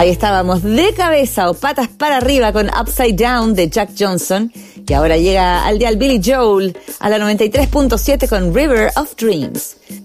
Ahí estábamos, De cabeza o patas para arriba con Upside Down de Jack Johnson. Y ahora llega al dial Billy Joel a la 93.7 con River of Dreams.